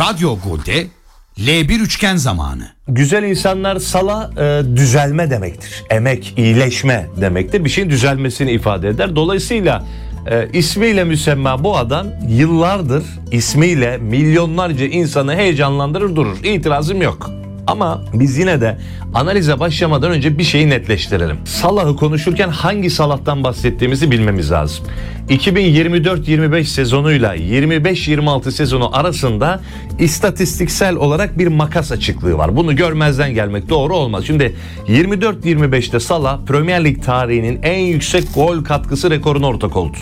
Radyo Gol'de L1 üçgen zamanı. Güzel insanlar Salah düzelme demektir. Emek, iyileşme demektir. Bir şeyin düzelmesini ifade eder. Dolayısıyla ismiyle müsemma bu adam yıllardır ismiyle milyonlarca insanı heyecanlandırır durur. İtirazım yok. Ama biz yine de analize başlamadan önce bir şeyi netleştirelim. Salah'ı konuşurken hangi Salah'tan bahsettiğimizi bilmemiz lazım. 2024-25 sezonuyla 25-26 sezonu arasında istatistiksel olarak bir makas açıklığı var. Bunu görmezden gelmek doğru olmaz. Şimdi 24-25'te Salah Premier Lig tarihinin en yüksek gol katkısı rekoruna ortak oldu.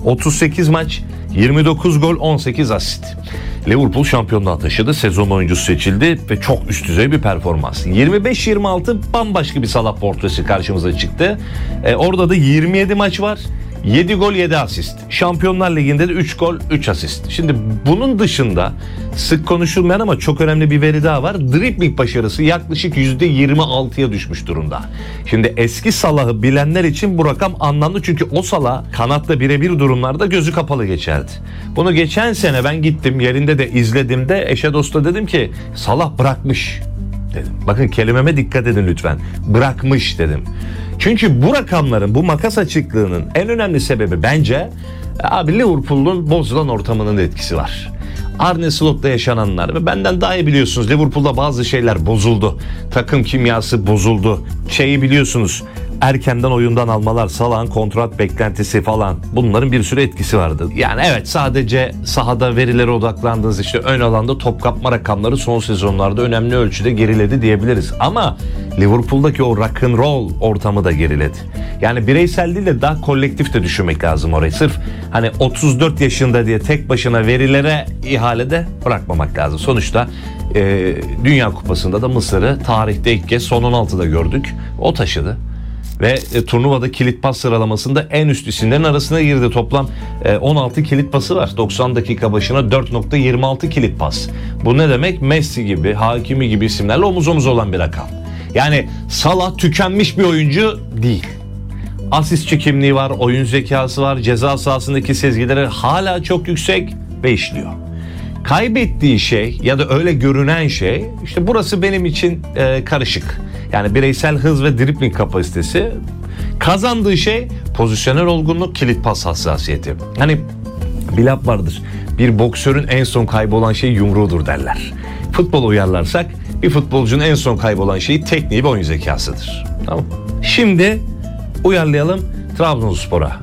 38 maç, 29 gol, 18 asist. Liverpool şampiyonluğa taşıdı, sezon oyuncusu seçildi ve çok üst düzey bir performans. 25-26 bambaşka bir Salah portresi karşımıza çıktı. Orada da 27 maç var. 7 gol 7 asist. Şampiyonlar Ligi'nde de 3 gol 3 asist. Şimdi bunun dışında sık konuşulmayan ama çok önemli bir veri daha var. Dribbling başarısı yaklaşık %26'ya düşmüş durumda. Şimdi eski Salah'ı bilenler için bu rakam anlamlı. Çünkü o Salah kanatta birebir durumlarda gözü kapalı geçerdi. Bunu geçen sene ben gittim yerinde de izlediğimde eşe dosta dedim ki Salah bırakmış dedim. Bakın kelimeme dikkat edin lütfen. Bırakmış dedim. Çünkü bu rakamların, bu makas açıklığının en önemli sebebi bence Liverpool'un bozulan ortamının etkisi var. Arne Slot'ta yaşananlar ve benden daha iyi biliyorsunuz Liverpool'da bazı şeyler bozuldu. Takım kimyası bozuldu. Şeyi biliyorsunuz erkenden oyundan almalar, Salah'ın kontrat beklentisi falan bunların bir sürü etkisi vardı. Yani evet sadece sahada verilere odaklandığınız işte ön alanda top kapma rakamları son sezonlarda önemli ölçüde geriledi diyebiliriz. Ama Liverpool'daki o rock and roll ortamı da geriledi. Yani bireysel değil de daha kolektif de düşünmek lazım orayı. Sırf hani 34 yaşında diye tek başına verilere ihalede bırakmamak lazım. Sonuçta Dünya Kupası'nda da Mısır'ı tarihte ilk kez son 16'da gördük. O taşıdı. Ve turnuvada kilit pas sıralamasında en üst isimlerin arasına girdi. Toplam 16 kilit pası var. 90 dakika başına 4.26 kilit pas. Bu ne demek? Messi gibi, Hakimi gibi isimlerle omuz omuz olan bir rakam. Yani Salah tükenmiş bir oyuncu değil. Asistçi kimliği var, oyun zekası var, ceza sahasındaki sezgileri hala çok yüksek ve işliyor. Kaybettiği şey ya da öyle görünen şey işte burası benim için karışık. Yani bireysel hız ve dribbling kapasitesi. Kazandığı şey pozisyonel olgunluk, kilit pas hassasiyeti. Hani bir laf vardır. Bir boksörün en son kaybolan şey yumruğudur derler. Futbol uyarlarsak bir futbolcunun en son kaybolan şeyi tekniği ve oyun zekasıdır. Tamam. Şimdi uyarlayalım Trabzonspor'a.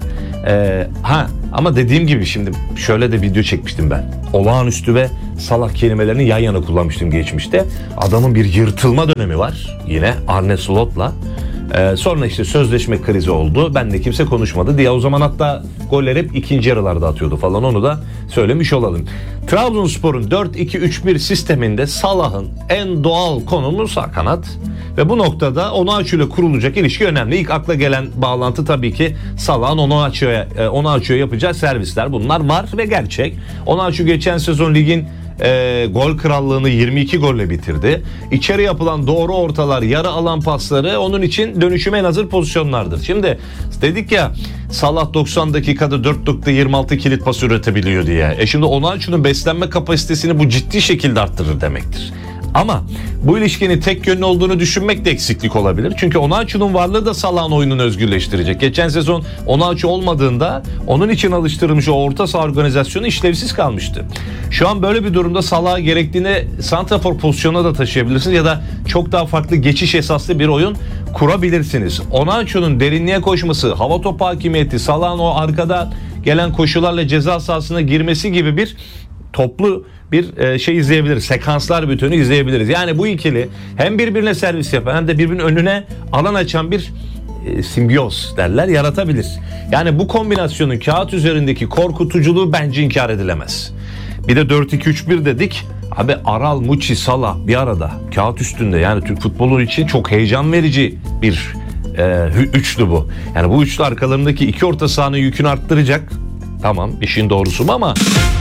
Ama dediğim gibi şimdi şöyle de video çekmiştim ben. Olağanüstü ve Salah kelimelerini yan yana kullanmıştım geçmişte. Adamın bir yırtılma dönemi var yine Arne Slot'la. Sonra işte sözleşme krizi oldu. Ben de kimse konuşmadı diye o zaman hatta goller hep ikinci yarılarda atıyordu falan onu da söylemiş olalım. Trabzonspor'un 4-2-3-1 sisteminde Salah'ın en doğal konumu sağ kanat. Ve bu noktada Onaçu ile kurulacak ilişki önemli. İlk akla gelen bağlantı tabii ki Salah'ın Onaçu'ya yapacağı servisler. Bunlar var ve gerçek. Onaçu geçen sezon ligin gol krallığını 22 golle bitirdi. İçeri yapılan doğru ortalar, yarı alan pasları onun için dönüşüme en hazır pozisyonlardır. Şimdi dedik ya Salah 90 dakikada 4.26 kilit pas üretebiliyor diye. Şimdi Onaçu'nun beslenme kapasitesini bu ciddi şekilde arttırır demektir. Ama bu ilişkinin tek yönlü olduğunu düşünmek de eksiklik olabilir. Çünkü Onaçu'nun varlığı da Salah'ın oyununu özgürleştirecek. Geçen sezon Onaçu olmadığında onun için alıştırılmış o orta saha organizasyonu işlevsiz kalmıştı. Şu an böyle bir durumda Salah'ı gerektiğinde santrafor pozisyonuna da taşıyabilirsiniz ya da çok daha farklı geçiş esaslı bir oyun kurabilirsiniz. Onaçu'nun derinliğe koşması, hava topu hakimiyeti, Salah'ın o arkada gelen koşularla ceza sahasına girmesi gibi bir toplu bir şey izleyebiliriz. Sekanslar bütünü izleyebiliriz. Yani bu ikili hem birbirine servis yapan hem de birbirinin önüne alan açan bir simbiyoz derler yaratabilir. Yani bu kombinasyonun kağıt üzerindeki korkutuculuğu bence inkar edilemez. Bir de 4-2-3-1 dedik. Abi Aral, Muçi, Salah bir arada kağıt üstünde yani Türk futbolu için çok heyecan verici bir üçlü bu. Yani bu üçlü arkalarındaki iki orta sahanın yükünü arttıracak. Tamam işin doğrusu mu ama...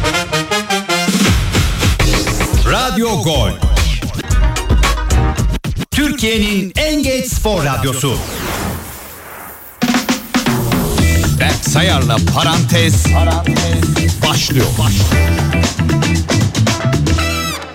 Radyo Gol. Türkiye'nin en geç spor radyosu. Berk Sayar'la Parantez başlıyor.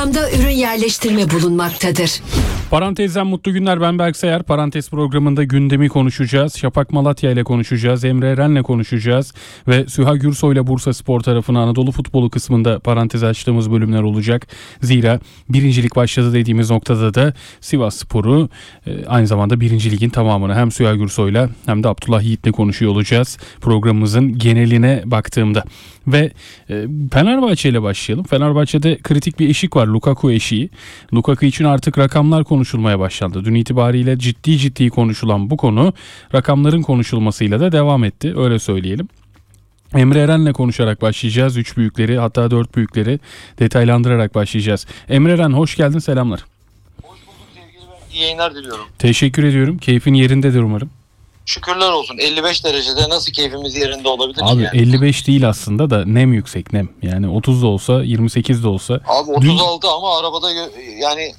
programda ürün yerleştirme bulunmaktadır. Parantezden mutlu günler, ben Berk Sayar. Parantez programında gündemi konuşacağız. Şafak Malatya ile konuşacağız. Emre Eren'le konuşacağız. Ve Süha Gürsoy ile Bursaspor tarafına Anadolu futbolu kısmında parantez açtığımız bölümler olacak. Zira birincilik başladı dediğimiz noktada da Sivasspor'u aynı zamanda birinci ligin tamamını hem Süha Gürsoy'la hem de Abdullah Yiğit'le konuşuyor olacağız. Programımızın geneline baktığımda. Ve Fenerbahçe ile başlayalım. Fenerbahçe'de kritik bir eşik var. Lukaku eşiği. Lukaku için artık rakamlar konuşulmaya başlandı. Dün itibariyle ciddi konuşulan bu konu rakamların konuşulmasıyla da devam etti. Öyle söyleyelim. Emre Eren'le konuşarak başlayacağız. 3 büyükleri, hatta 4 büyükleri detaylandırarak başlayacağız. Emre Eren, hoş geldin, selamlar. Hoş bulduk sevgili Berk. İyi yayınlar diliyorum. Teşekkür ediyorum. Keyfin yerindedir umarım. Şükürler olsun. 55 derecede nasıl keyfimiz yerinde olabilir Abi yani? 55 değil aslında da nem yüksek, nem. Yani 30 da olsa 28 de olsa. Abi 36 ama arabada yani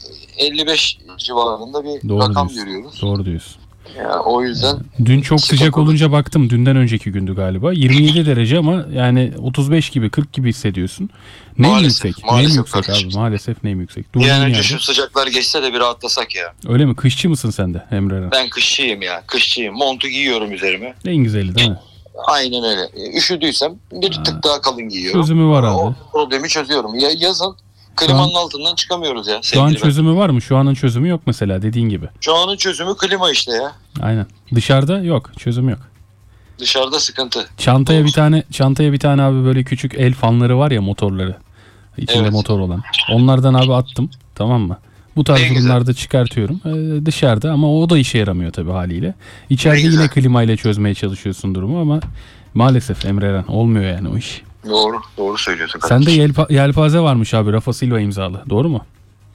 55 civarında bir Doğru rakam diyorsun. görüyoruz. Doğru diyorsun. Yani o yüzden Dün çok sıcak olunca baktım, dünden önceki gündü galiba. 27 derece ama yani 35 gibi 40 gibi hissediyorsun. Nem Maalesef, yüksek. maalesef Nem yüksek kardeşim. abi, maalesef nem yüksek. bir Durduğun an önce yerde. şu sıcaklar geçse de bir rahatlasak ya. Öyle mi? Kışçı mısın sen de Emre Eren? Ben kışçıyım ya. Kışçıyım. Montu giyiyorum üzerime. En güzeli değil mi? Aynen öyle. Üşüdüysem bir tık daha kalın giyiyorum. Çözümü var O abi. problemi çözüyorum. Yazın klimanın altından çıkamıyoruz ya. Şu an sevgili Berk. çözümü var mı? Şu anın çözümü yok mesela, dediğin gibi. Şu anın çözümü klima işte ya. Aynen. Dışarıda yok. Çözüm yok. Dışarıda sıkıntı. Çantaya bir tane abi böyle küçük el fanları var ya, motorları. İçinde Evet. motor olan. Onlardan abi attım. Tamam mı? Bu tarz Ne güzel. durumlarda çıkartıyorum. Dışarıda ama o da işe yaramıyor tabii haliyle. İçeride Ne yine güzel. klimayla çözmeye çalışıyorsun durumu ama maalesef Emre Eren olmuyor yani o iş. Doğru söylüyorsun Sende kardeşim. yelpaze varmış abi, Rafa Silva imzalı. Doğru mu?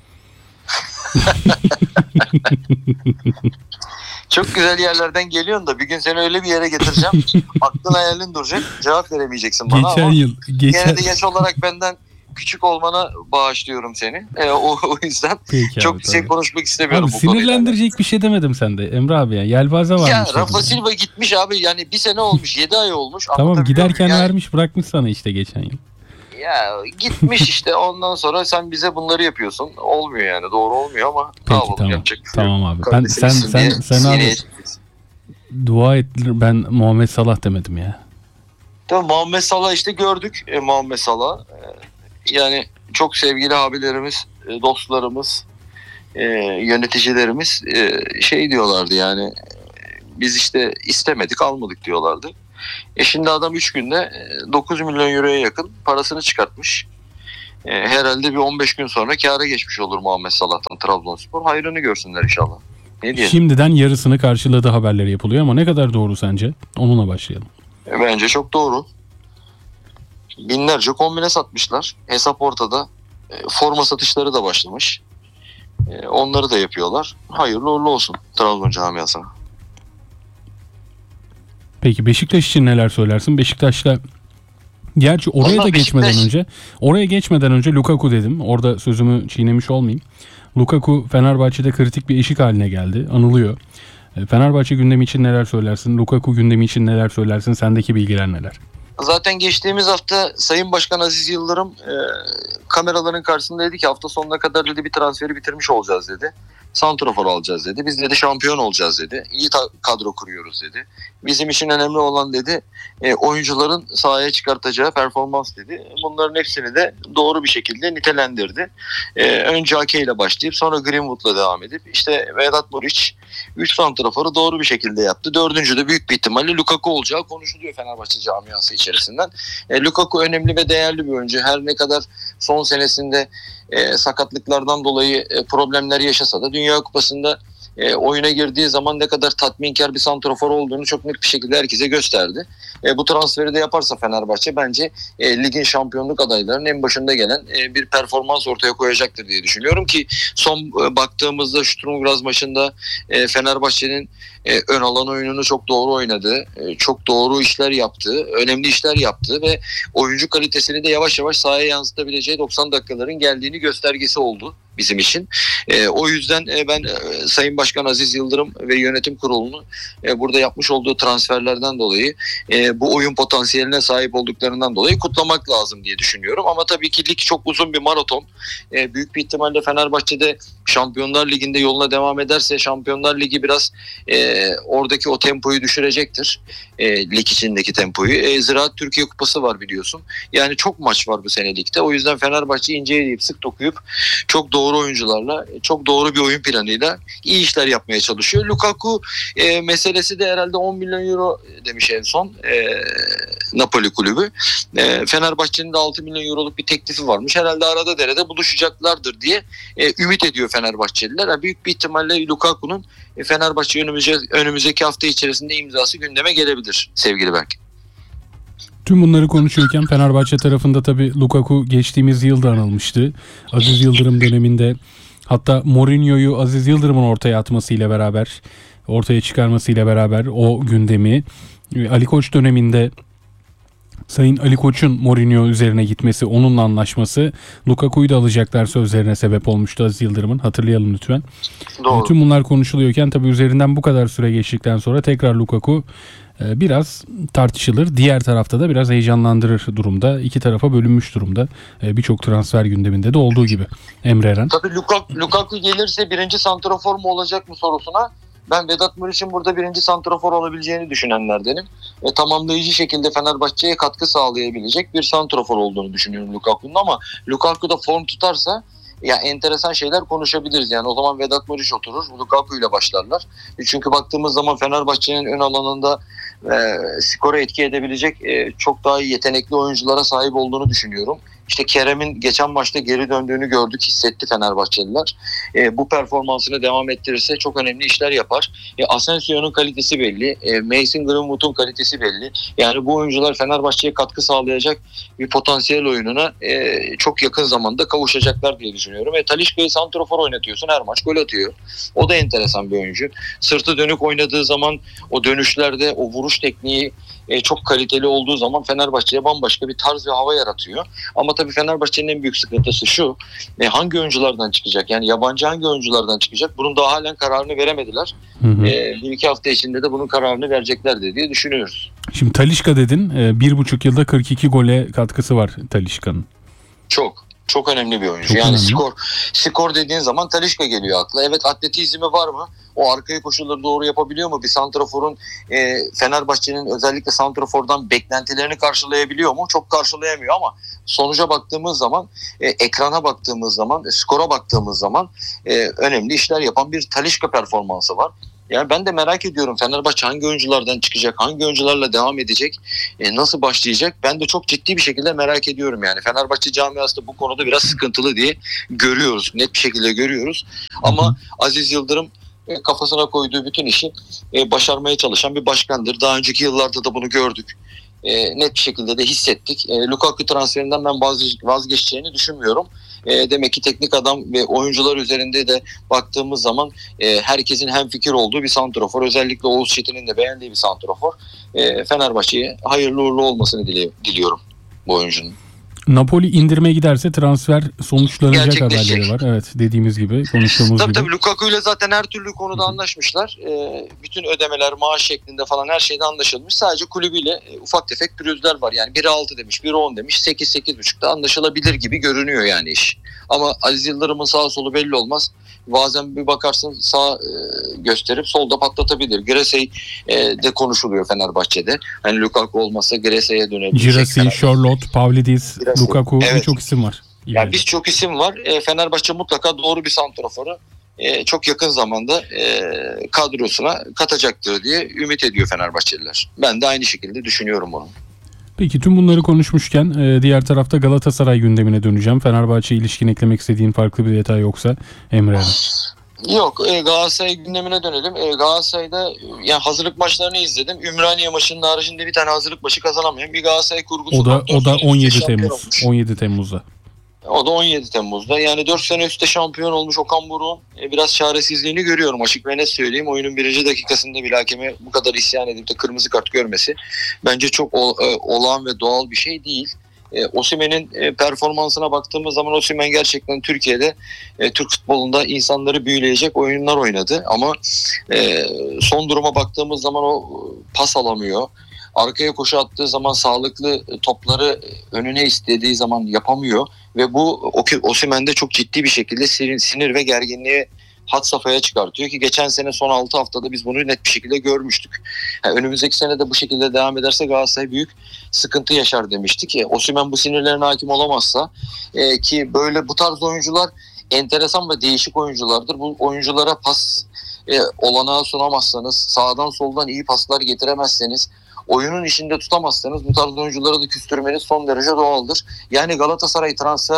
Çok güzel yerlerden geliyorsun da bir gün seni öyle bir yere getireceğim. Aklın hayalin duracak. Cevap veremeyeceksin bana ama gene de yaş olarak benden küçük olmana bağışlıyorum seni. O yüzden Peki çok abi, şey tamam. konuşmak istemiyorum Abi bu konuyla. sinirlendirecek bir şey demedim sende Emre abi ya. Yelpaze varmış. Ya dedim. Rafa Silva gitmiş abi, yani bir sene olmuş, 7 ay olmuş. Tamam, Anlatabiliyor giderken muyum? Yani, vermiş bırakmış sana işte geçen yıl. ya gitmiş işte, ondan sonra sen bize bunları yapıyorsun. Olmuyor yani, doğru olmuyor ama ne Peki yapalım, tamam. yapacak bir şey yok. Tamam abi. Ben Kardeşimizsin diye sen sineye abi çekeceksin. dua et, ben Muhammed Salah demedim ya. Tamam, Muhammed Salah işte gördük. Muhammed Salah. Yani çok sevgili abilerimiz, dostlarımız, yöneticilerimiz şey diyorlardı yani, biz işte istemedik, almadık diyorlardı. Şimdi adam 3 günde 9 milyon euroya yakın parasını çıkartmış. Herhalde bir 15 gün sonra kâra geçmiş olur Muhammed Salah'tan Trabzonspor. Hayrını görsünler inşallah. Ne diyelim? Şimdiden yarısını karşıladığı haberleri yapılıyor ama ne kadar doğru sence? Onunla başlayalım. Bence çok doğru. Binlerce kombine satmışlar. Hesap ortada. Forma satışları da başlamış. Onları da yapıyorlar. Hayırlı uğurlu olsun Trabzon camiasına. Peki Beşiktaş için neler söylersin? Beşiktaş'la gerçi oraya Vallahi da Beşiktaş- geçmeden önce Lukaku dedim. Orada sözümü çiğnemiş olmayayım. Lukaku Fenerbahçe'de kritik bir eşik haline geldi. Anılıyor. Fenerbahçe gündemi için neler söylersin? Lukaku gündemi için neler söylersin? Sendeki bilgiler neler? Zaten geçtiğimiz hafta Sayın Başkan Aziz Yıldırım kameraların karşısında dedi ki hafta sonuna kadar dedi bir transferi bitirmiş olacağız dedi. Santrafor alacağız dedi. Biz dedi şampiyon olacağız dedi. İyi kadro kuruyoruz dedi. Bizim için önemli olan dedi oyuncuların sahaya çıkartacağı performans dedi. Bunların hepsini de doğru bir şekilde nitelendirdi. Önce Ake ile başlayıp sonra Greenwood'la devam edip işte Vedat Muriç 3 santraforu doğru bir şekilde yaptı. 4. de büyük bir ihtimalle Lukaku olacağı konuşuluyor Fenerbahçe camiası içerisinden. Lukaku önemli ve değerli bir oyuncu. Her ne kadar son senesinde sakatlıklardan dolayı problemler yaşasa da Dünya Kupası'nda oyuna girdiği zaman ne kadar tatminkar bir santrafor olduğunu çok net bir şekilde herkese gösterdi. Bu transferi de yaparsa Fenerbahçe bence ligin şampiyonluk adaylarının en başında gelen bir performans ortaya koyacaktır diye düşünüyorum ki son baktığımızda Sturm Graz maçında Fenerbahçe'nin ön alan oyununu çok doğru oynadı. Çok doğru işler yaptı. Önemli işler yaptı ve oyuncu kalitesini de yavaş yavaş sahaya yansıtabileceği 90 dakikaların geldiğini göstergesi oldu bizim için. O yüzden ben Sayın Başkan Aziz Yıldırım ve yönetim kurulunu burada yapmış olduğu transferlerden dolayı bu oyun potansiyeline sahip olduklarından dolayı kutlamak lazım diye düşünüyorum. Ama tabii ki lig çok uzun bir maraton. Büyük bir ihtimalle Fenerbahçe'de Şampiyonlar Ligi'nde yoluna devam ederse Şampiyonlar Ligi biraz oradaki o tempoyu düşürecektir. Lig içindeki tempoyu. Ziraat Türkiye Kupası var biliyorsun. Yani çok maç var bu sene ligde. O yüzden Fenerbahçe ince eleyip sık dokuyup çok doğru oyuncularla, çok doğru bir oyun planıyla iyi işler yapmaya çalışıyor. Lukaku meselesi de herhalde 10 milyon euro demiş en son Napoli kulübü. Fenerbahçe'nin de 6 milyon euroluk bir teklifi varmış. Herhalde arada derede buluşacaklardır diye ümit ediyor Fenerbahçeliler. Yani büyük bir ihtimalle Lukaku'nun Fenerbahçe önümüzdeki hafta içerisinde imzası gündeme gelebilir sevgili Berk. Tüm bunları konuşuyorken Fenerbahçe tarafında tabii Lukaku geçtiğimiz yılda anılmıştı. Aziz Yıldırım döneminde, hatta Mourinho'yu Aziz Yıldırım'ın ortaya çıkarmasıyla beraber o gündemi, Ali Koç döneminde Sayın Ali Koç'un Mourinho üzerine gitmesi, onunla anlaşması, Lukaku'yu da alacaklar sözlerine sebep olmuştu Aziz Yıldırım'ın. Hatırlayalım lütfen. Doğru. Tüm bunlar konuşuluyorken tabii üzerinden bu kadar süre geçtikten sonra tekrar Lukaku biraz tartışılır. Diğer tarafta da biraz heyecanlandırır durumda. İki tarafa bölünmüş durumda. Birçok transfer gündeminde de olduğu gibi. Emre Eren. Tabii Lukaku gelirse birinci santrafor mu olacak mı sorusuna ben Vedat Muriç'in burada birinci santrafor olabileceğini düşünenlerdenim. Tamamlayıcı şekilde Fenerbahçe'ye katkı sağlayabilecek bir santrafor olduğunu düşünüyorum Lukaku'nun, ama Lukaku da form tutarsa ya enteresan şeyler konuşabiliriz. Yani o zaman Vedat Muriç oturur, Lukaku ile başlarlar. Çünkü baktığımız zaman Fenerbahçe'nin ön alanında skora etki edebilecek çok daha iyi yetenekli oyunculara sahip olduğunu düşünüyorum. İşte Kerem'in geçen maçta geri döndüğünü gördük, hissetti Fenerbahçeliler. Bu performansını devam ettirirse çok önemli işler yapar. Asensio'nun kalitesi belli. Mason Greenwood'un kalitesi belli. Yani bu oyuncular Fenerbahçe'ye katkı sağlayacak bir potansiyel oyununa çok yakın zamanda kavuşacaklar diye düşünüyorum. Talisca'yı santrafor oynatıyorsun, her maç gol atıyor. O da enteresan bir oyuncu. Sırtı dönük oynadığı zaman o dönüşlerde o vuruş tekniği çok kaliteli olduğu zaman Fenerbahçe'ye bambaşka bir tarz ve hava yaratıyor. Ama tabii Fenerbahçe'nin en büyük sıkıntısı şu: hangi oyunculardan çıkacak? Yani yabancı hangi oyunculardan çıkacak? Bunun daha halen kararını veremediler. Bir iki hafta içinde de bunun kararını vereceklerdir diye düşünüyoruz. Şimdi Talisca dedin. 1,5 yılda 42 gole katkısı var Talisca'nın. Çok önemli bir oyuncu. Çok yani önemli. skor dediğin zaman Talisca geliyor akla. Evet, atletizmi var mı? O arkayı koşulları doğru yapabiliyor mu? Bir santraforun Fenerbahçe'nin özellikle santrafordan beklentilerini karşılayabiliyor mu? Çok karşılayamıyor, ama sonuca baktığımız zaman, ekrana baktığımız zaman, skora baktığımız zaman önemli işler yapan bir Talisca performansı var. Yani ben de merak ediyorum, Fenerbahçe hangi oyunculardan çıkacak, hangi oyuncularla devam edecek, nasıl başlayacak? Ben de çok ciddi bir şekilde merak ediyorum yani. Fenerbahçe camiası da bu konuda biraz sıkıntılı diye görüyoruz, net bir şekilde görüyoruz. Ama Aziz Yıldırım kafasına koyduğu bütün işi başarmaya çalışan bir başkandır. Daha önceki yıllarda da bunu gördük. Net bir şekilde de hissettik. Lukaku transferinden ben vazgeçeceğini düşünmüyorum. Demek ki teknik adam ve oyuncular üzerinde de baktığımız zaman herkesin hemfikir olduğu bir santrafor. Özellikle Oğuz Çetin'in de beğendiği bir santrafor. Fenerbahçe'ye hayırlı uğurlu olmasını diliyorum bu oyuncunun. Napoli indirmeye giderse transfer sonuçlanacak haberleri var. Evet, dediğimiz gibi, konuştuğumuz gibi. Tabii Lukaku ile zaten her türlü konuda anlaşmışlar. Bütün ödemeler, maaş şeklinde falan her şeyde anlaşılmış. Sadece kulübüyle ufak tefek pürüzler var. Yani biri 6 demiş, biri 10 demiş, 8-8,5'da anlaşılabilir gibi görünüyor yani iş. Ama Aziz Yıldırım'ın sağ solu belli olmaz. Bazen bir bakarsın sağ gösterip solda patlatabilir. Gresey de konuşuluyor Fenerbahçe'de. Hani Lukaku olmazsa Gresey'e dönebilecek. Girassi, Charlotte, Pavlidis, Lukaku, evet. Birçok isim var. Yani birçok isim var. Fenerbahçe mutlaka doğru bir santraforu çok yakın zamanda kadrosuna katacaktır diye ümit ediyor Fenerbahçeliler. Ben de aynı şekilde düşünüyorum bunu. Peki, tüm bunları konuşmuşken diğer tarafta Galatasaray gündemine döneceğim. Fenerbahçe ilişkin eklemek istediğin farklı bir detay yoksa Emre Eren. Yok, Galatasaray gündemine dönelim. Galatasaray'da yani hazırlık maçlarını izledim. Ümraniye maçının haricinde bir tane hazırlık maçı kazanamayan bir Galatasaray kurgusu. O da 17 Temmuz. Olmuş. 17 Temmuz'da. O da 17 Temmuz'da. Yani 4 sene üstte şampiyon olmuş Okan Buruk'un biraz çaresizliğini görüyorum. Açık ve net söyleyeyim. Oyunun 1. dakikasında bile hakeme bu kadar isyan edip de kırmızı kart görmesi bence çok olağan ve doğal bir şey değil. Osimhen'in performansına baktığımız zaman Osimhen gerçekten Türkiye'de Türk futbolunda insanları büyüleyecek oyunlar oynadı. Ama son duruma baktığımız zaman o pas alamıyor. Arkaya koşu attığı zaman sağlıklı topları önüne istediği zaman yapamıyor. Ve bu Osimhen'de çok ciddi bir şekilde sinir ve gerginliği had safhaya çıkartıyor ki geçen sene son 6 haftada biz bunu net bir şekilde görmüştük. Yani önümüzdeki sene de bu şekilde devam ederse Galatasaray büyük sıkıntı yaşar demiştik. Osimhen bu sinirlerine hakim olamazsa ki böyle bu tarz oyuncular enteresan ve değişik oyunculardır. Bu oyunculara pas olanağı sunamazsanız, sağdan soldan iyi paslar getiremezseniz, oyunun içinde tutamazsanız bu tarz oyuncuları da küstürmeniz son derece doğaldır. Yani Galatasaray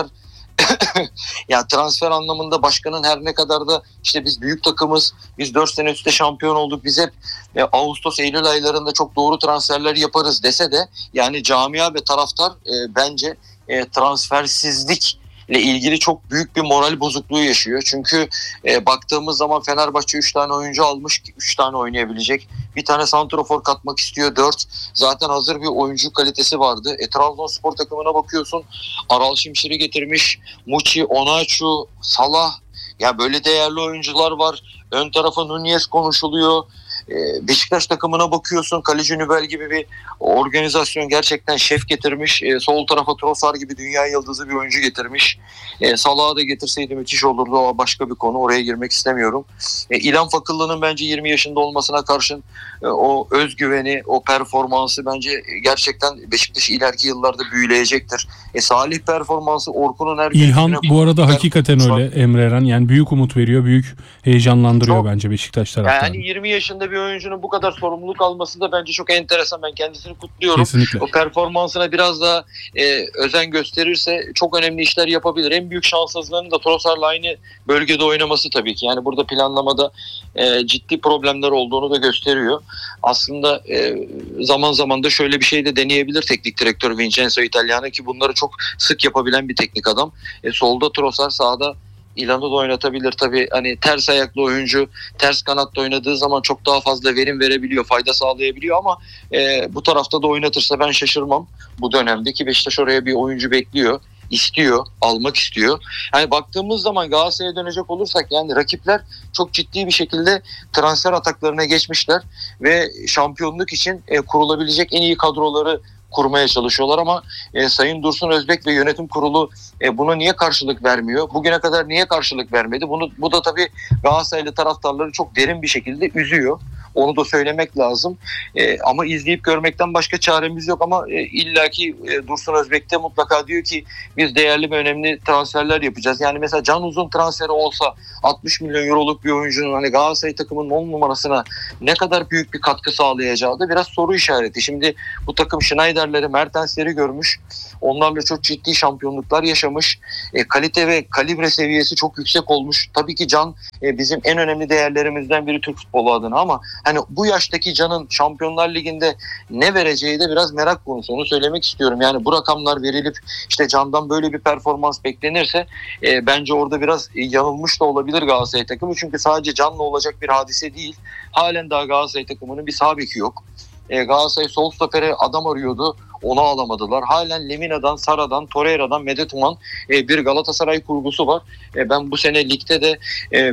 transfer anlamında başkanın her ne kadar da işte biz büyük takımız, biz 4 sene üstte şampiyon olduk, biz hep Ağustos Eylül aylarında çok doğru transferler yaparız dese de yani camia ve taraftar bence transfersizlik ile ilgili çok büyük bir moral bozukluğu yaşıyor. Çünkü baktığımız zaman Fenerbahçe 3 tane oyuncu almış, 3 tane oynayabilecek. Bir tane santrafor katmak istiyor, 4. Zaten hazır bir oyuncu kalitesi vardı. Trabzonspor takımına bakıyorsun, Aral Şimşir'i getirmiş, Muçi, Onaçu, Salah. Ya böyle değerli oyuncular var. Ön tarafa Nunez konuşuluyor. Beşiktaş takımına bakıyorsun, Kaleci Nübel gibi bir organizasyon gerçekten şef getirmiş. Sol tarafa Trossard gibi dünya yıldızı bir oyuncu getirmiş. Salah'ı da getirseydi müthiş olurdu, o başka bir konu, oraya girmek istemiyorum. İlhan Fakıllı'nın bence 20 yaşında olmasına karşın o özgüveni, o performansı bence gerçekten Beşiktaş'ı ileriki yıllarda büyüleyecektir. Salih performansı, Orkun'un her İlhan bu arada hakikaten öyle Emre Eren, yani büyük umut veriyor, büyük heyecanlandırıyor bence Beşiktaş taraftarını. Yani 20 yaşında bir oyuncunun bu kadar sorumluluk alması da bence çok enteresan. Ben kendisini kutluyorum. Kesinlikle. O performansına biraz daha özen gösterirse çok önemli işler yapabilir. En büyük şanssızlığının da Trossard'la aynı bölgede oynaması tabii ki. Yani burada planlamada ciddi problemler olduğunu da gösteriyor. Aslında zaman zaman da şöyle bir şey de deneyebilir teknik direktör Vincenzo Italiano ki bunları çok sık yapabilen bir teknik adam. Solda Trossard, sağda İlhan'ı da oynatabilir tabii. Hani ters ayaklı oyuncu ters kanatta oynadığı zaman çok daha fazla verim verebiliyor, fayda sağlayabiliyor ama bu tarafta da oynatırsa ben şaşırmam. Bu dönemde ki Beşiktaş oraya bir oyuncu bekliyor, istiyor, almak istiyor. Yani baktığımız zaman Galatasaray'a dönecek olursak yani rakipler çok ciddi bir şekilde transfer ataklarına geçmişler ve şampiyonluk için kurulabilecek en iyi kadroları kurmaya çalışıyorlar ama Sayın Dursun Özbek ve yönetim kurulu buna niye karşılık vermiyor? Bugüne kadar niye karşılık vermedi? Bu da tabii Galatasaraylı taraftarları çok derin bir şekilde üzüyor. Onu da söylemek lazım. Ama izleyip görmekten başka çaremiz yok ama illaki Dursun Özbek de mutlaka diyor ki biz değerli ve önemli transferler yapacağız. Yani mesela Can Uzun transferi olsa 60 milyon euroluk bir oyuncunun hani Galatasaray takımının 10 numarasına ne kadar büyük bir katkı sağlayacağı da biraz soru işareti. Şimdi bu takım Schneider'leri, Mertens'leri görmüş. Onlarla çok ciddi şampiyonluklar yaşamış. Kalite ve kalibre seviyesi çok yüksek olmuş. Tabii ki Can bizim en önemli değerlerimizden biri Türk futbolu adına ama hani bu yaştaki Can'ın Şampiyonlar Ligi'nde ne vereceği de biraz merak konusu. Onu söylemek istiyorum. Yani bu rakamlar verilip işte Can'dan böyle bir performans beklenirse bence orada biraz yanılmış da olabilir Galatasaray takımı. Çünkü sadece Can'la olacak bir hadise değil. Halen daha Galatasaray takımının bir sağ beki yok. Galatasaray sol stopere adam arıyordu. Onu alamadılar. Halen Lemina'dan, Sara'dan, Torreira'dan Medet Uman bir Galatasaray kurgusu var. Ben bu sene ligde de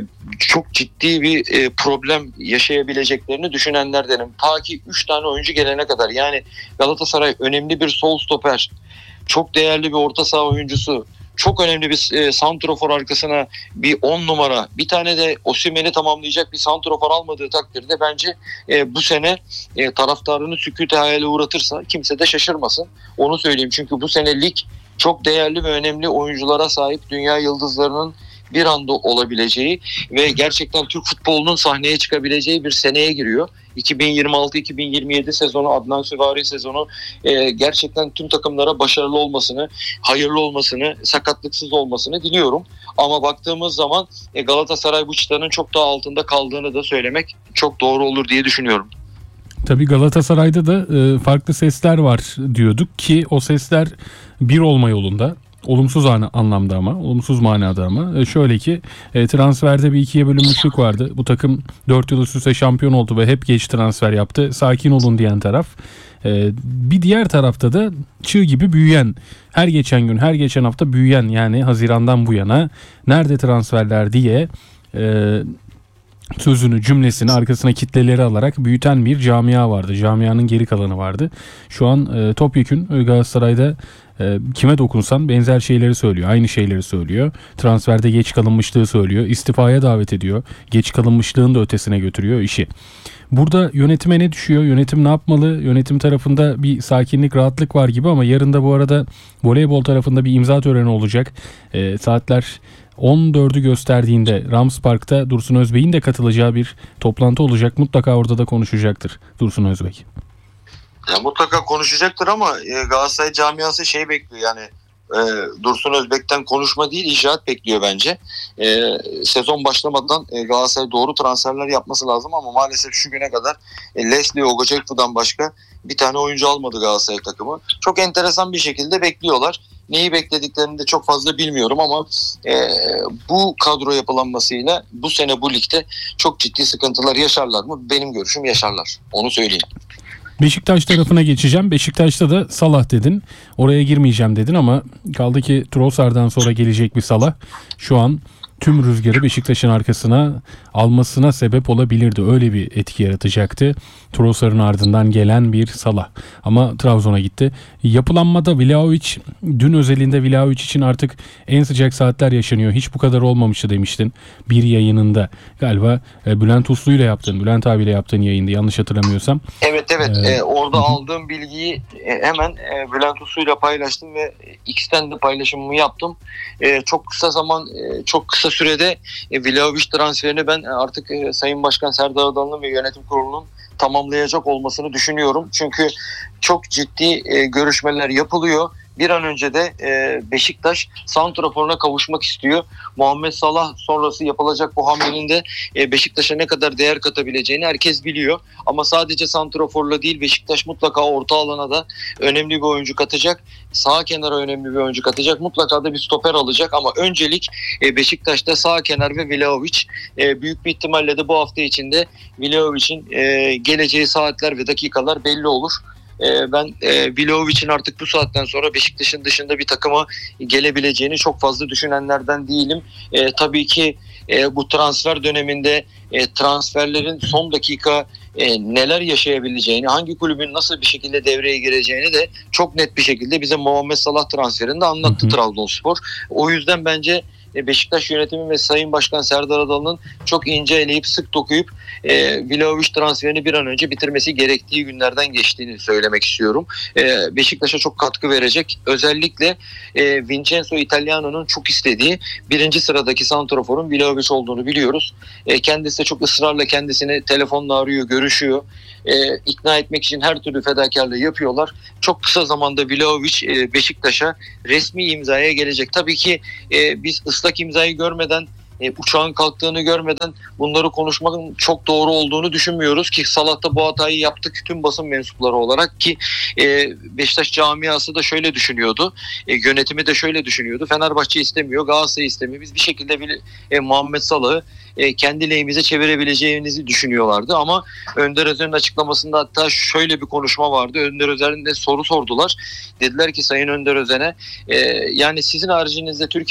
çok ciddi bir problem yaşayabileceklerini düşünenlerdenim. Ta ki 3 tane oyuncu gelene kadar. Yani Galatasaray önemli bir sol stoper, çok değerli bir orta saha oyuncusu, çok önemli bir santrofor arkasına bir 10 numara, bir tane de Osimhen'i tamamlayacak bir santrofor almadığı takdirde bence bu sene taraftarını sükût-i hayale uğratırsa kimse de şaşırmasın. Onu söyleyeyim çünkü bu sene lig çok değerli ve önemli oyunculara sahip, dünya yıldızlarının bir anda olabileceği ve gerçekten Türk futbolunun sahneye çıkabileceği bir seneye giriyor. 2026-2027 sezonu, Adnan Süvari sezonu gerçekten tüm takımlara başarılı olmasını, hayırlı olmasını, sakatlıksız olmasını diliyorum. Ama baktığımız zaman Galatasaray bu çıtanın çok daha altında kaldığını da söylemek çok doğru olur diye düşünüyorum. Tabii Galatasaray'da da farklı sesler var diyorduk ki o sesler bir olma yolunda. Olumsuz anlamda ama, olumsuz manada ama. Şöyle ki transferde bir ikiye bölünmüşlük vardı. Bu takım 4 yıl üst üste şampiyon oldu ve hep geç transfer yaptı. Sakin olun diyen taraf. Bir diğer tarafta da çığ gibi büyüyen, her geçen gün, her geçen hafta büyüyen, yani Haziran'dan bu yana nerede transferler diye sözünü, cümlesini arkasına kitleleri alarak büyüten bir camia vardı. Camianın geri kalanı vardı. Şu an topyekün Galatasaray'da kime dokunsan benzer şeyleri söylüyor. Aynı şeyleri söylüyor. Transferde geç kalınmışlığı söylüyor. İstifaya davet ediyor. Geç kalınmışlığın da ötesine götürüyor işi. Burada yönetime ne düşüyor? Yönetim ne yapmalı? Yönetim tarafında bir sakinlik, rahatlık var gibi ama yarın da bu arada voleybol tarafında bir imza töreni olacak. Saatler 14'ü gösterdiğinde Rams Park'ta Dursun Özbek'in de katılacağı bir toplantı olacak. Mutlaka orada da konuşacaktır Dursun Özbek. Ya mutlaka konuşacaktır ama Galatasaray camiası bekliyor yani Dursun Özbek'ten konuşma değil, icraat bekliyor bence. Sezon başlamadan Galatasaray doğru transferler yapması lazım ama maalesef şu güne kadar Leslie Ogocekvu'dan başka bir tane oyuncu almadı Galatasaray takımı. Çok enteresan bir şekilde bekliyorlar. Neyi beklediklerini de çok fazla bilmiyorum ama bu kadro yapılanmasıyla bu sene bu ligde çok ciddi sıkıntılar yaşarlar mı? Benim görüşüm yaşarlar. Onu söyleyeyim. Beşiktaş tarafına geçeceğim. Beşiktaş'ta da Salah dedin. Oraya girmeyeceğim dedin ama kaldı ki Trossard'dan sonra gelecek bir Salah şu an tüm rüzgarı Beşiktaş'ın arkasına almasına sebep olabilirdi. Öyle bir etki yaratacaktı. Trossard'ın ardından gelen bir Salah. Ama Trabzon'a gitti. Yapılanmada Vlahovic, dün özelinde Vlahovic için artık en sıcak saatler yaşanıyor. Hiç bu kadar olmamıştı demiştin bir yayınında. Galiba Bülent Uslu'yla yaptığın, Bülent abiyle yaptığın yayında yanlış hatırlamıyorsam. Evet. Orada aldığım bilgiyi hemen Bülent Uslu'yla paylaştım ve X'ten de paylaşımımı yaptım. Çok kısa sürede Vlahovic transferini ben artık Sayın Başkan Serdar Adalı'nın ve yönetim kurulunun tamamlayacak olmasını düşünüyorum. Çünkü çok ciddi görüşmeler yapılıyor. Bir an önce de Beşiktaş santraforuna kavuşmak istiyor. Muhammed Salah sonrası yapılacak bu hamlenin de Beşiktaş'a ne kadar değer katabileceğini herkes biliyor. Ama sadece santraforla değil, Beşiktaş mutlaka orta alana da önemli bir oyuncu katacak. Sağ kenara önemli bir oyuncu katacak. Mutlaka da bir stoper alacak ama öncelik Beşiktaş'ta sağ kenar ve Vlahovic. Büyük bir ihtimalle de bu hafta içinde Vlahovic'in geleceği saatler ve dakikalar belli olur. Ben Vlahovic'in artık bu saatten sonra Beşiktaş'ın dışında bir takıma gelebileceğini çok fazla düşünenlerden değilim. Tabii ki bu transfer döneminde transferlerin son dakika neler yaşayabileceğini, hangi kulübün nasıl bir şekilde devreye gireceğini de çok net bir şekilde bize Muhammed Salah transferinde anlattı Trabzonspor. O yüzden bence Beşiktaş yönetimi ve Sayın Başkan Serdar Adalı'nın çok ince eleyip sık dokuyup Vlahovic transferini bir an önce bitirmesi gerektiği günlerden geçtiğini söylemek istiyorum. Beşiktaş'a çok katkı verecek. Özellikle Vincenzo Italiano'nun çok istediği birinci sıradaki santraforun Vlahovic olduğunu biliyoruz. Kendisi de çok ısrarla kendisini telefonla arıyor, görüşüyor. İkna etmek için her türlü fedakarlığı yapıyorlar. Çok kısa zamanda Vlahovic Beşiktaş'a resmi imzaya gelecek. Tabii ki biz ıslak imzayı görmeden, uçağın kalktığını görmeden bunları konuşmanın çok doğru olduğunu düşünmüyoruz ki Salah'ta bu hatayı yaptık tüm basın mensupları olarak ki Beşiktaş camiası da şöyle düşünüyordu, yönetimi de şöyle düşünüyordu. Fenerbahçe istemiyor, Galatasaray istemiyor. Biz bir şekilde Muhammed Salah'ı kendi lehimize çevirebileceğimizi düşünüyorlardı ama Önder Özer'in açıklamasında hatta şöyle bir konuşma vardı. Önder Özer'in de soru sordular. Dediler ki Sayın Önder Özen'e yani sizin haricinizde Türkiye